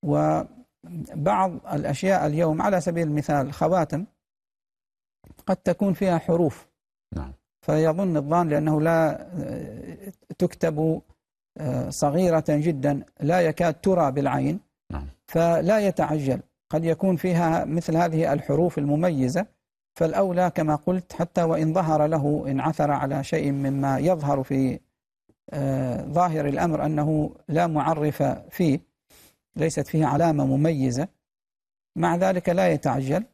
وبعض الأشياء اليوم على سبيل المثال خواتم قد تكون فيها حروف، نعم. فيظن الظان لأنه لا تكتب صغيرة جدا لا يكاد ترى بالعين، نعم. فلا يتعجل، قد يكون فيها مثل هذه الحروف المميزة، فالأولى كما قلت حتى وإن ظهر له إن عثر على شيء مما يظهر في ظاهر الأمر أنه لا معرف فيه، ليست فيه علامة مميزة، مع ذلك لا يتعجل،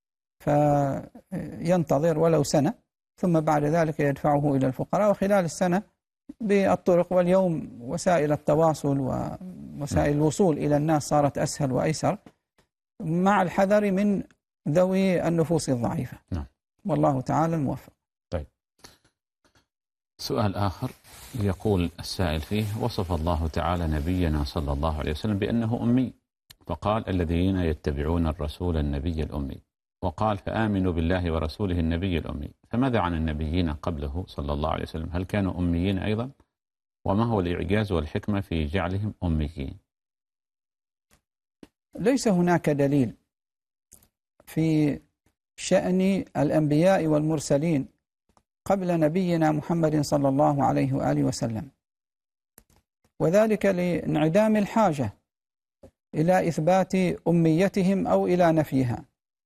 فينتظر ولو سنة ثم بعد ذلك يدفعه إلى الفقراء. وخلال السنة بالطرق، واليوم وسائل التواصل ووسائل الوصول إلى الناس صارت أسهل وأيسر، مع الحذر من ذوي النفوس الضعيفة. نعم. والله تعالى الموفق. طيب، سؤال آخر يقول السائل فيه: وصف الله تعالى نبينا صلى الله عليه وسلم بأنه أمي، فقال: الذين يتبعون الرسول النبي الأمي، وقال: فآمنوا بالله ورسوله النبي الأمي. فماذا عن النبيين قبله صلى الله عليه وسلم؟ هل كانوا أميين أيضا؟ وما هو الإعجاز والحكمة في جعلهم أميين؟ ليس هناك دليل في شأن الأنبياء والمرسلين قبل نبينا محمد صلى الله عليه وآله وسلم، وذلك لانعدام الحاجة إلى إثبات أميتهم أو إلى نفيها،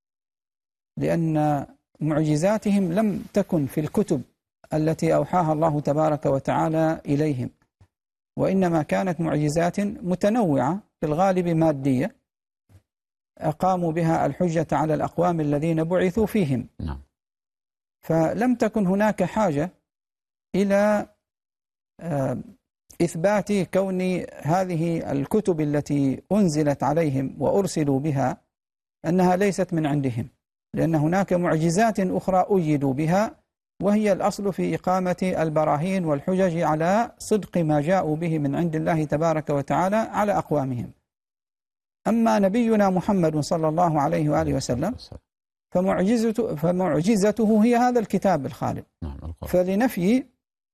لأن معجزاتهم لم تكن في الكتب التي أوحاها الله تبارك وتعالى إليهم، وإنما كانت معجزات متنوعة في الغالب مادية أقاموا بها الحجة على الأقوام الذين بعثوا فيهم. نعم. فلم تكن هناك حاجة إلى إثبات كون هذه الكتب التي أنزلت عليهم وأرسلوا بها أنها ليست من عندهم، لأن هناك معجزات أخرى أيدوا بها، وهي الأصل في إقامة البراهين والحجج على صدق ما جاءوا به من عند الله تبارك وتعالى على أقوامهم. أما نبينا محمد صلى الله عليه وآله وسلم فمعجزته هي هذا الكتاب الخالد. فلنفي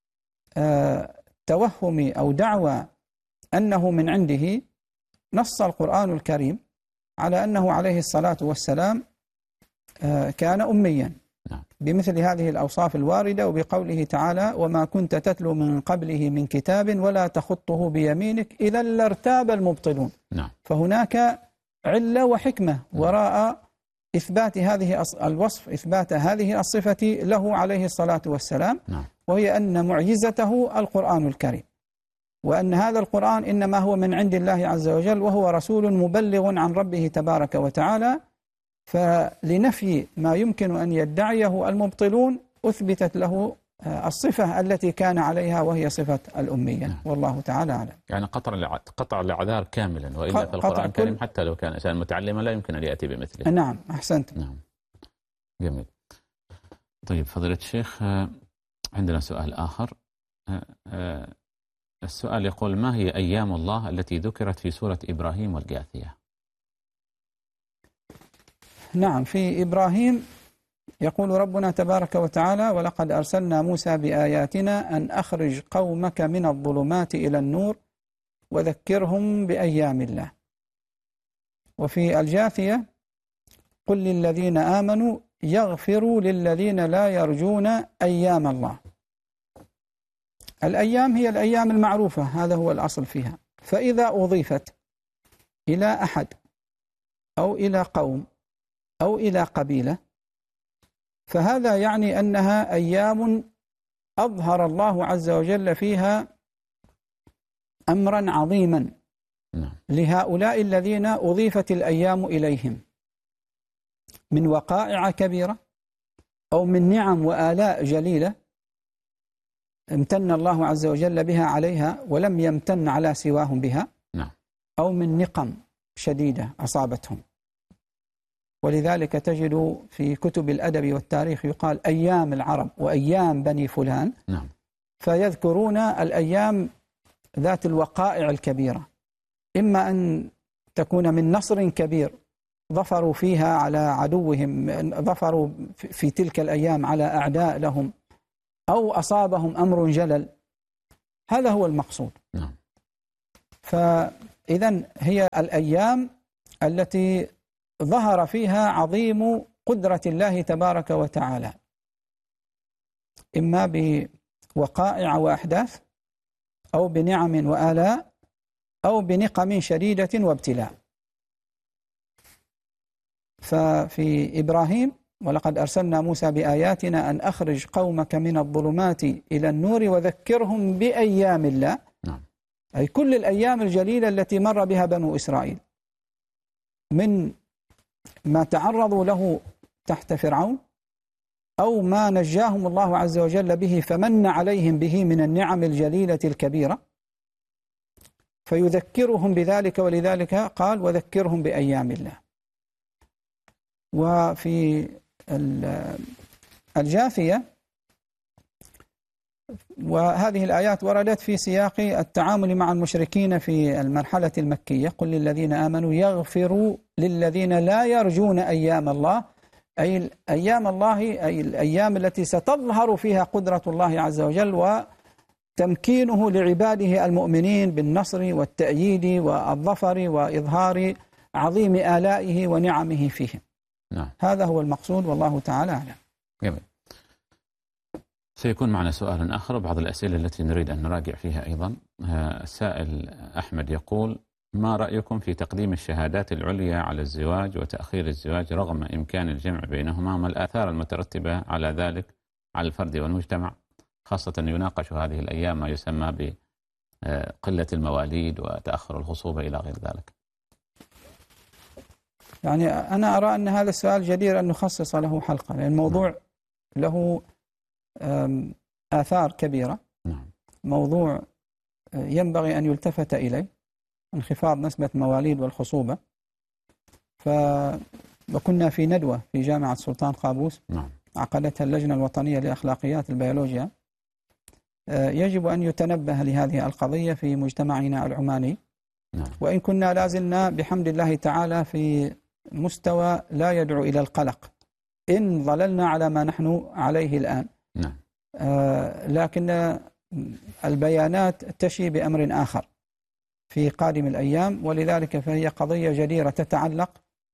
توهم أو دعوى أنه من عنده نص القرآن الكريم على أنه عليه الصلاة والسلام كان أميا بمثل هذه الأوصاف الواردة، وبقوله تعالى: وما كنت تتلو من قبله من كتاب ولا تخطه بيمينك إذا لارتاب المبطلون. فهناك علة وحكمة وراء إثبات هذه الوصف، إثبات هذه الصفة له عليه الصلاة والسلام، وهي أن معجزته القرآن الكريم، وأن هذا القرآن إنما هو من عند الله عز وجل، وهو رسول مبلغ عن ربه تبارك وتعالى. فلنفي ما يمكن أن يدعيه المبطلون أثبتت له الصفة التي كان عليها، وهي صفة الأمية. والله تعالى أعلم. يعني قطع الأعذار كاملا، وإلا في القرآن الكريم حتى لو كان إنسان متعلما لا يمكن أن يأتي بمثله. نعم، أحسنت. نعم، جميل. طيب فضيلة الشيخ، عندنا سؤال آخر. السؤال يقول: ما هي أيام الله التي ذكرت في سورة إبراهيم والجاثية؟ نعم، في إبراهيم يقول ربنا تبارك وتعالى: ولقد أرسلنا موسى بآياتنا أن أخرج قومك من الظلمات إلى النور وذكرهم بأيام الله. وفي الجاثية: قل للذين آمنوا يغفروا للذين لا يرجون أيام الله. الأيام هي الأيام المعروفة، هذا هو الأصل فيها، فإذا أضيفت إلى أحد أو إلى قوم أو إلى قبيلة فهذا يعني أنها أيام أظهر الله عز وجل فيها أمرا عظيما لهؤلاء الذين أضيفت الأيام إليهم من وقائع كبيرة أو من نعم وآلاء جليلة امتن الله عز وجل بها عليها ولم يمتن على سواهم بها، أو من نقم شديدة أصابتهم. ولذلك تجد في كتب الأدب والتاريخ يقال أيام العرب وأيام بني فلان، فيذكرون الأيام ذات الوقائع الكبيرة، إما أن تكون من نصر كبير ظفروا فيها على عدوهم، ظفروا في تلك الأيام على أعداء لهم، أو أصابهم أمر جلل. هذا هو المقصود. إذن هي الأيام التي ظهر فيها عظيم قدرة الله تبارك وتعالى، إما بوقائع وأحداث، أو بنعم وآلاء، أو بنقم شديدة وابتلاء. ففي إبراهيم: ولقد أرسلنا موسى بآياتنا أن أخرج قومك من الظلمات إلى النور وذكرهم بأيام الله، أي كل الأيام الجليلة التي مر بها بنو إسرائيل، من ما تعرضوا له تحت فرعون، أو ما نجاهم الله عز وجل به فمن عليهم به من النعم الجليلة الكبيرة، فيذكرهم بذلك، ولذلك قال: وذكرهم بأيام الله. وفي الجاثية، وهذه الآيات وردت في سياق التعامل مع المشركين في المرحلة المكية: قل للذين آمنوا يغفروا للذين لا يرجون أيام الله، أي أيام الله، أي الأيام التي ستظهر فيها قدرة الله عز وجل وتمكينه لعباده المؤمنين بالنصر والتأييد والظفر وإظهار عظيم آلائه ونعمه فيهم. نعم. هذا هو المقصود، والله تعالى أعلم. جميل. سيكون معنا سؤال آخر وبعض الأسئلة التي نريد أن نراجع فيها أيضا. السائل أحمد يقول: ما رأيكم في تقديم الشهادات العليا على الزواج وتأخير الزواج رغم إمكان الجمع بينهما؟ ما الآثار المترتبة على ذلك على الفرد والمجتمع، خاصة يناقش هذه الأيام ما يسمى بقلة المواليد وتأخر الخصوبة إلى غير ذلك؟ يعني أنا أرى أن هذا السؤال جدير أن نخصص له حلقة، لأن الموضوع له آثار كبيرة. موضوع ينبغي أن يلتفت إليه: انخفاض نسبة مواليد والخصوبة. وكنا في ندوة في جامعة سلطان قابوس عقدتها اللجنة الوطنية لأخلاقيات البيولوجيا. يجب أن يتنبه لهذه القضية في مجتمعنا العماني، وإن كنا لازلنا بحمد الله تعالى في مستوى لا يدعو إلى القلق إن ظللنا على ما نحن عليه الآن. لكن البيانات تشي بأمر آخر في قادم الأيام، ولذلك فهي قضية جديرة تتعلق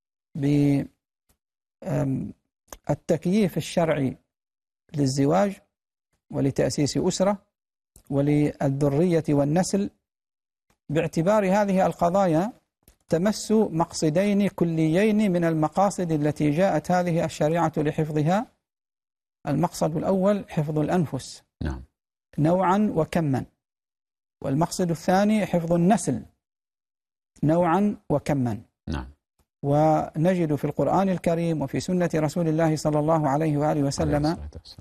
بالتكييف الشرعي للزواج ولتأسيس أسرة وللذرية والنسل، باعتبار هذه القضايا تمس مقصدين كليين من المقاصد التي جاءت هذه الشريعة لحفظها. المقصد الأول حفظ الأنفس نوعا وكما، والمقصد الثاني حفظ النسل نوعا وكما. ونجد في القرآن الكريم وفي سنة رسول الله صلى الله عليه وآله وسلم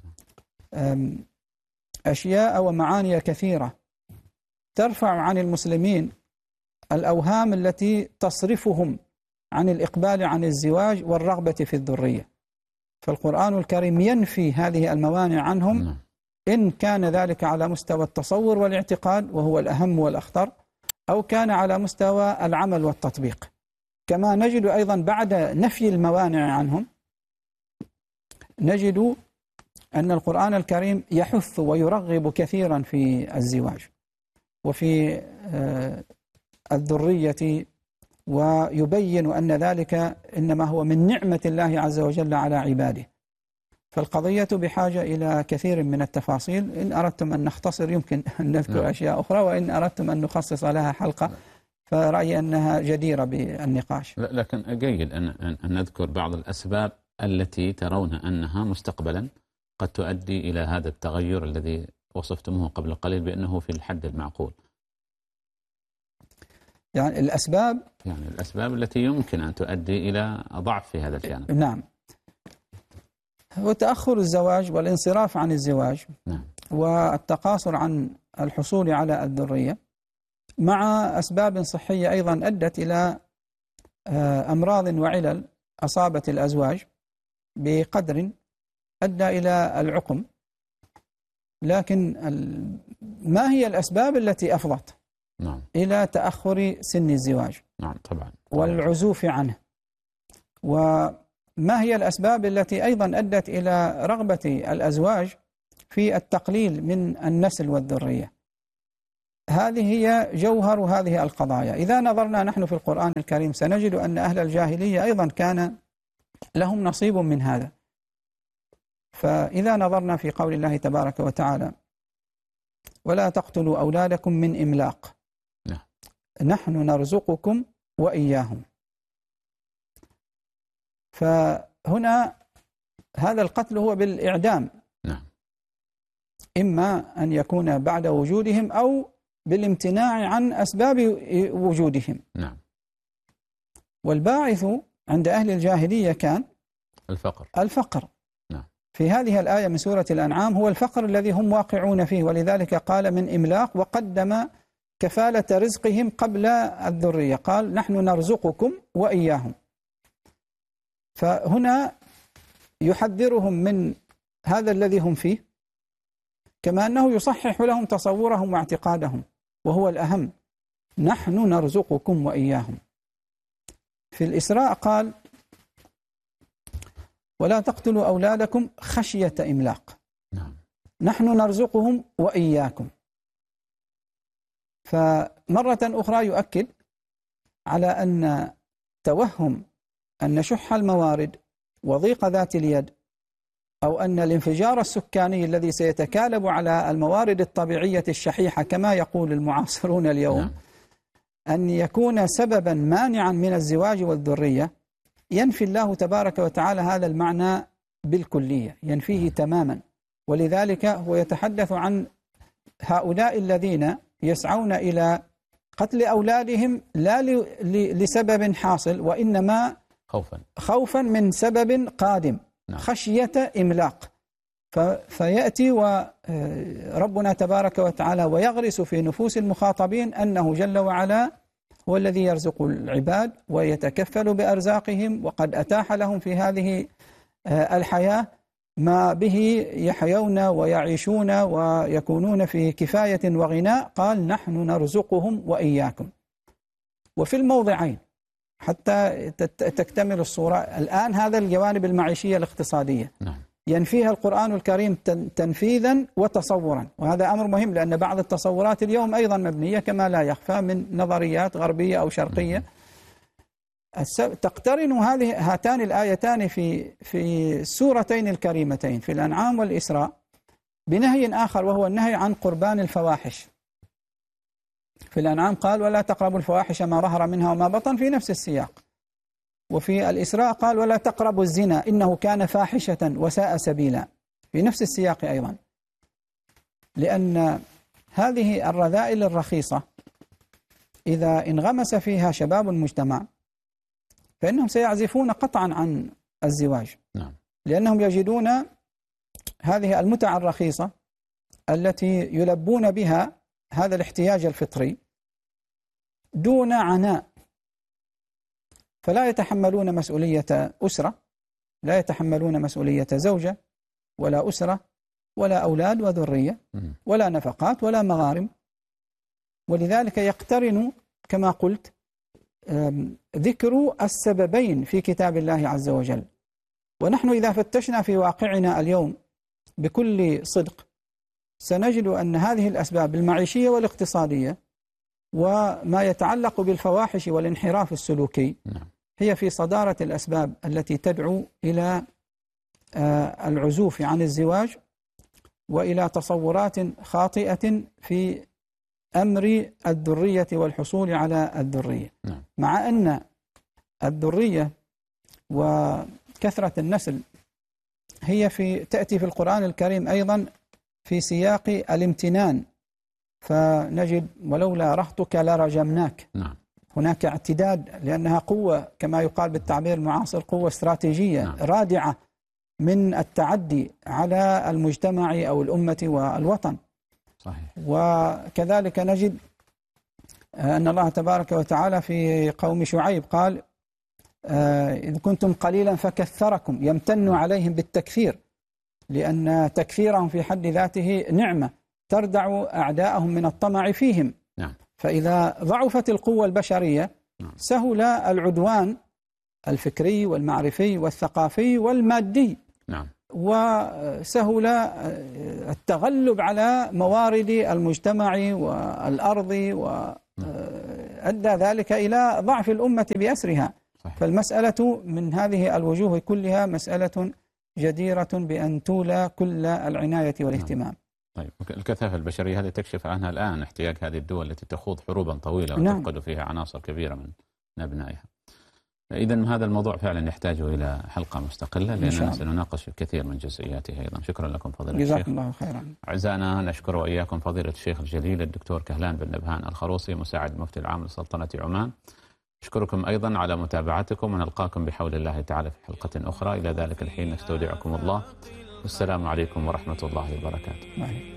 أشياء ومعاني كثيرة ترفع عن المسلمين الأوهام التي تصرفهم عن الإقبال عن الزواج والرغبة في الذرية. فالقرآن الكريم ينفي هذه الموانع عنهم، إن كان ذلك على مستوى التصور والاعتقاد وهو الأهم والأخطر، أو كان على مستوى العمل والتطبيق. كما نجد أيضا بعد نفي الموانع عنهم، نجد أن القرآن الكريم يحث ويرغب كثيرا في الزواج وفي الذرية، ويبين أن ذلك إنما هو من نعمة الله عز وجل على عباده. فالقضية بحاجة إلى كثير من التفاصيل. إن أردتم أن نختصر يمكن أن نذكر أشياء أخرى، وإن أردتم أن نخصص لها حلقة فرأيي أنها جديرة بالنقاش. لكن جيد أن نذكر بعض الأسباب التي ترون أنها مستقبلا قد تؤدي إلى هذا التغير الذي وصفتموه قبل قليل بأنه في الحد المعقول. يعني الأسباب التي يمكن أن تؤدي إلى ضعف في هذا الجانب. نعم. وتأخر الزواج والانصراف عن الزواج، والتقاصر عن الحصول على الذرية، مع أسباب صحية أيضا أدت إلى أمراض وعلل أصابت الأزواج بقدر أدى إلى العقم. لكن ما هي الأسباب التي أفضت إلى تأخر سن الزواج؟ طبعا. والعزوف عنه. وما هي الأسباب التي أيضا أدت إلى رغبة الأزواج في التقليل من النسل والذرية؟ هذه هي جوهر هذه القضايا. إذا نظرنا نحن في القرآن الكريم سنجد أن أهل الجاهلية أيضا كان لهم نصيب من هذا. فإذا نظرنا في قول الله تبارك وتعالى: ولا تقتلوا أولادكم من إملاق نحن نرزقكم وإياهم. فهنا هذا القتل هو بالإعدام، إما أن يكون بعد وجودهم أو بالامتناع عن أسباب وجودهم. والباعث عند أهل الجاهلية كان الفقر. في هذه الآية من سورة الأنعام هو الفقر الذي هم واقعون فيه، ولذلك قال من إملاق، وقدم كفالة رزقهم قبل الذرية، قال نحن نرزقكم وإياهم. فهنا يحذرهم من هذا الذي هم فيه، كما أنه يصحح لهم تصورهم واعتقادهم، وهو الأهم: نحن نرزقكم وإياهم. في الإسراء قال: ولا تقتلوا أولادكم خشية إملاق نحن نرزقهم وإياكم. فمرة أخرى يؤكد على أن توهم أن شح الموارد وضيق ذات اليد، أو أن الانفجار السكاني الذي سيتكالب على الموارد الطبيعية الشحيحة كما يقول المعاصرون اليوم أن يكون سببا مانعا من الزواج والذرية، ينفي الله تبارك وتعالى هذا المعنى بالكلية، ينفيه تماما. ولذلك هو يتحدث عن هؤلاء الذين يسعون إلى قتل أولادهم لا لسبب حاصل، وإنما خوفا من سبب قادم، خشية إملاق. فيأتي وربنا تبارك وتعالى ويغرس في نفوس المخاطبين أنه جل وعلا هو الذي يرزق العباد ويتكفل بأرزاقهم، وقد أتاح لهم في هذه الحياة ما به يحيون ويعيشون ويكونون في كفاية وغناء. قال نحن نرزقهم وإياكم. وفي الموضعين حتى تكتمل الصورة الآن هذا الجوانب المعيشية الاقتصادية ينفيها القرآن الكريم تنفيذا وتصورا، وهذا أمر مهم، لأن بعض التصورات اليوم أيضا مبنية كما لا يخفى من نظريات غربية أو شرقية. تقترن هاتان الآيتان في السورتين الكريمتين في الأنعام والإسراء بنهي آخر، وهو النهي عن قربان الفواحش. في الأنعام قال ولا تقربوا الفواحش ما ظهر منها وما بطن في نفس السياق، وفي الإسراء قال ولا تقربوا الزنا إنه كان فاحشة وساء سبيلا في نفس السياق أيضا. لأن هذه الرذائل الرخيصة إذا انغمس فيها شباب المجتمع فإنهم سيعزفون قطعا عن الزواج، لأنهم يجدون هذه المتع الرخيصة التي يلبون بها هذا الاحتياج الفطري دون عناء، فلا يتحملون مسؤولية أسرة، لا يتحملون مسؤولية زوجة ولا أسرة ولا أولاد وذرية ولا نفقات ولا مغارم. ولذلك يقترن كما قلت ذكر السببين في كتاب الله عز وجل. ونحن إذا فتشنا في واقعنا اليوم بكل صدق سنجد أن هذه الأسباب المعيشية والاقتصادية وما يتعلق بالفواحش والانحراف السلوكي هي في صدارة الأسباب التي تدعو إلى العزوف عن الزواج وإلى تصورات خاطئة في أمر الذرية والحصول على الذرية. مع أن الذرية وكثرة النسل هي تأتي في القرآن الكريم أيضا في سياق الامتنان، فنجد ولولا رهطك لرجمناك. هناك اعتداد لأنها قوة كما يقال بالتعبير المعاصر، قوة استراتيجية رادعة من التعدي على المجتمع أو الأمة والوطن. صحيح. وكذلك نجد أن الله تبارك وتعالى في قوم شعيب قال إذ كنتم قليلا فكثركم، يمتن عليهم بالتكثير، لأن تكثيرهم في حد ذاته نعمة تردع أعداءهم من الطمع فيهم. فإذا ضعفت القوة البشرية سهل العدوان الفكري والمعرفي والثقافي والمادي. وسهل التغلب على موارد المجتمع والأرض، وأدى ذلك إلى ضعف الأمة بأسرها. فالمسألة من هذه الوجوه كلها مسألة جديرة بأن تولى كل العناية والاهتمام. طيب، الكثافة البشرية هذه تكشف عنها الآن احتياج هذه الدول التي تخوض حروبا طويلة وتفقد فيها عناصر كبيرة من أبنائها. إذن هذا الموضوع فعلا يحتاج إلى حلقة مستقلة، لأننا سنناقش الكثير من جزئياته أيضا. شكرا لكم فضيلة الشيخ. جزاكم الله خيرا. أعزائنا، نشكر وإياكم فضيلة الشيخ الجليل الدكتور كهلان بن نبهان الخروصي، مساعد المفتي العام لسلطنة عمان. أشكركم أيضا على متابعتكم، ونلقاكم بحول الله تعالى في حلقة أخرى. إلى ذلك الحين نستودعكم الله، والسلام عليكم ورحمة الله وبركاته.